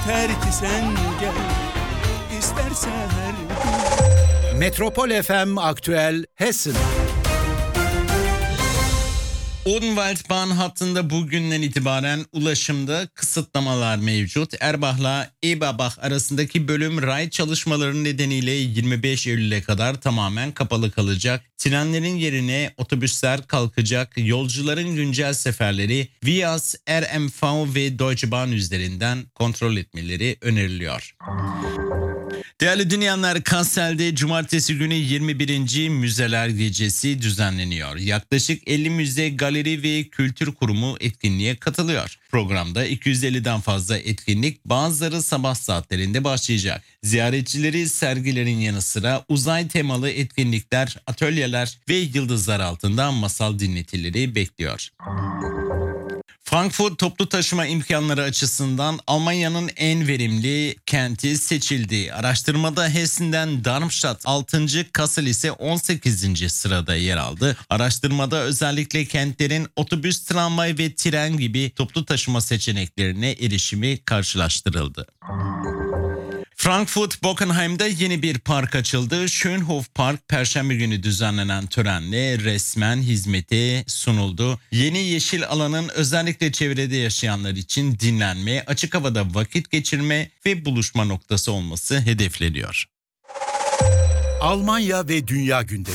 yeter ki sen gel, isterse her gün. Metropol FM Aktüel Hessen. Odenwaldbahn hattında bugünden itibaren ulaşımda kısıtlamalar mevcut. Erbach'la Eberbach arasındaki bölüm ray çalışmaları nedeniyle 25 Eylül'e kadar tamamen kapalı kalacak. Trenlerin yerine otobüsler kalkacak. Yolcuların güncel seferleri Vias, RMV ve Deutsche Bahn üzerinden kontrol etmeleri öneriliyor. Değerli dinleyenler, Kassel'de cumartesi günü 21. Müzeler Gecesi düzenleniyor. Yaklaşık 50 müze, galeri ve kültür kurumu etkinliğe katılıyor. Programda 250'den fazla etkinlik, bazıları sabah saatlerinde başlayacak. Ziyaretçileri sergilerin yanı sıra uzay temalı etkinlikler, atölyeler ve yıldızlar altında masal dinletileri bekliyor. Frankfurt toplu taşıma imkanları açısından Almanya'nın en verimli kenti seçildi. Araştırmada Hessen'den Darmstadt 6. Kassel ise 18. sırada yer aldı. Araştırmada özellikle kentlerin otobüs, tramvay ve tren gibi toplu taşıma seçeneklerine erişimi karşılaştırıldı. Frankfurt Bockenheim'da yeni bir park açıldı. Schönhof Park Perşembe günü düzenlenen törenle resmen hizmete sunuldu. Yeni yeşil alanın özellikle çevrede yaşayanlar için dinlenme, açık havada vakit geçirme ve buluşma noktası olması hedefleniyor. Almanya ve dünya gündemi.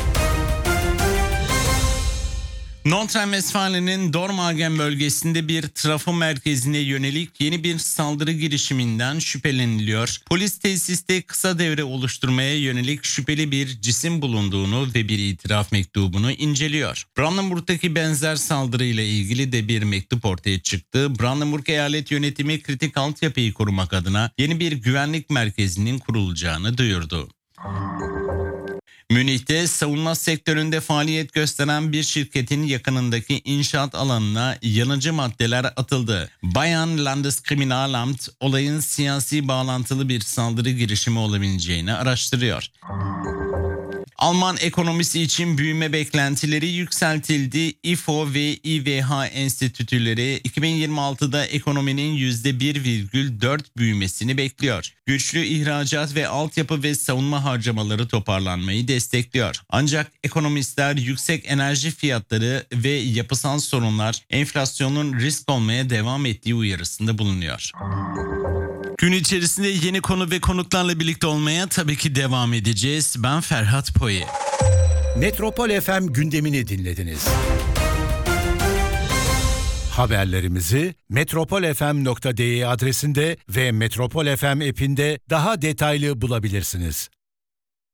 Nordrhein-Westfalen'in Dormagen bölgesinde bir trafo merkezine yönelik yeni bir saldırı girişiminden şüpheleniliyor. Polis tesiste kısa devre oluşturmaya yönelik şüpheli bir cisim bulunduğunu ve bir itiraf mektubunu inceliyor. Brandenburg'daki benzer saldırıyla ilgili de bir mektup ortaya çıktı. Brandenburg Eyalet Yönetimi kritik altyapıyı korumak adına yeni bir güvenlik merkezinin kurulacağını duyurdu. Münih'te savunma sektöründe faaliyet gösteren bir şirketin yakınındaki inşaat alanına yanıcı maddeler atıldı. Bayern Landeskriminalamt olayın siyasi bağlantılı bir saldırı girişimi olabileceğini araştırıyor. Alman ekonomisi için büyüme beklentileri yükseltildi. İFO ve İVH enstitüleri 2026'da ekonominin %1,4 büyümesini bekliyor. Güçlü ihracat ve altyapı ve savunma harcamaları toparlanmayı destekliyor. Ancak ekonomistler yüksek enerji fiyatları ve yapısal sorunlar enflasyonun risk olmaya devam ettiği uyarısında bulunuyor. Gün içerisinde yeni konu ve konuklarla birlikte olmaya tabii ki devam edeceğiz. Ben Ferhat Poyi. Metropol FM gündemini dinlediniz. Haberlerimizi metropolfm.de adresinde ve Metropol FM app'inde daha detaylı bulabilirsiniz.